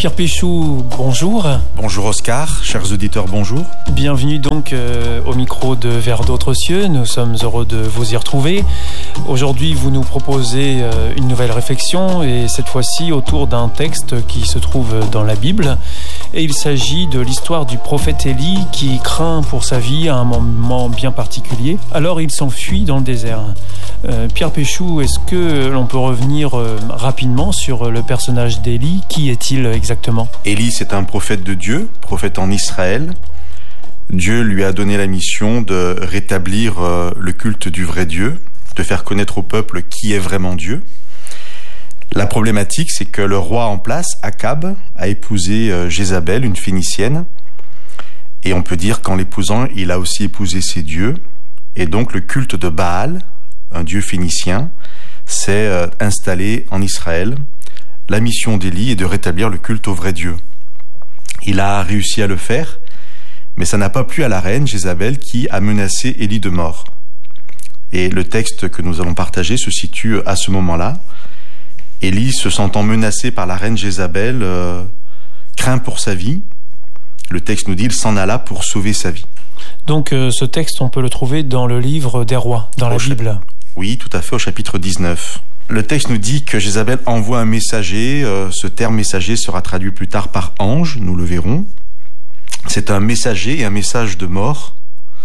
Pierre Péchou, bonjour. Bonjour Oscar, chers auditeurs, bonjour. Bienvenue donc au micro de Vers d'autres cieux, nous sommes heureux de vous y retrouver. Aujourd'hui, vous nous proposez une nouvelle réflexion et cette fois-ci autour d'un texte qui se trouve dans la Bible. Et il s'agit de l'histoire du prophète Élie qui craint pour sa vie à un moment bien particulier. Alors il s'enfuit dans le désert. Pierre Péchou, est-ce que l'on peut revenir rapidement sur le personnage d'Élie? Qui est-il exactement? Élie, c'est un prophète de Dieu, prophète en Israël. Dieu lui a donné la mission de rétablir le culte du vrai Dieu, de faire connaître au peuple qui est vraiment Dieu. La problématique, c'est que le roi en place, Akab, a épousé Jézabel, une Phénicienne. Et on peut dire qu'en l'épousant, il a aussi épousé ses dieux. Et donc le culte de Baal, un dieu phénicien, s'est installé en Israël. La mission d'Élie est de rétablir le culte au vrai Dieu. Il a réussi à le faire, mais ça n'a pas plu à la reine Jézabel qui a menacé Élie de mort. Et le texte que nous allons partager se situe à ce moment-là. Élie, se sentant menacé par la reine Jézabel, craint pour sa vie. Le texte nous dit, il s'en alla pour sauver sa vie. Donc ce texte, on peut le trouver dans le livre des rois, dans la Bible. Oui, tout à fait, au chapitre 19. Le texte nous dit que Jézabel envoie un messager. Ce terme messager sera traduit plus tard par ange, nous le verrons. C'est un messager et un message de mort.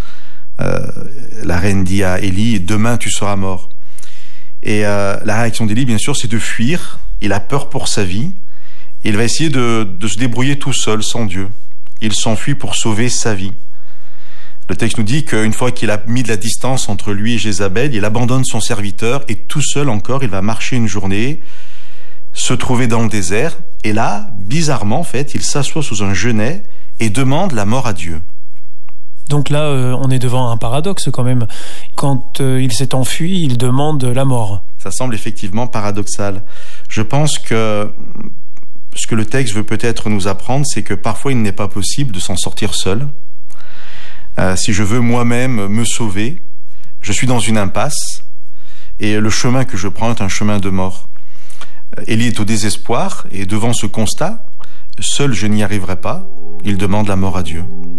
La reine dit à Élie, demain tu seras mort. Et la réaction d'Élie, bien sûr, c'est de fuir. Il a peur pour sa vie. Il va essayer de se débrouiller tout seul, sans Dieu. Il s'enfuit pour sauver sa vie. Le texte nous dit qu'une fois qu'il a mis de la distance entre lui et Jézabel, il abandonne son serviteur et tout seul encore, il va marcher une journée, se trouver dans le désert. Et là, bizarrement, en fait, il s'assoit sous un genêt et demande la mort à Dieu. Donc là, on est devant un paradoxe quand même. Quand il s'est enfui, il demande la mort. Ça semble effectivement paradoxal. Je pense que ce que le texte veut peut-être nous apprendre, c'est que parfois il n'est pas possible de s'en sortir seul. Si je veux moi-même me sauver, je suis dans une impasse et le chemin que je prends est un chemin de mort. Élie est au désespoir et devant ce constat, seul je n'y arriverai pas, il demande la mort à Dieu.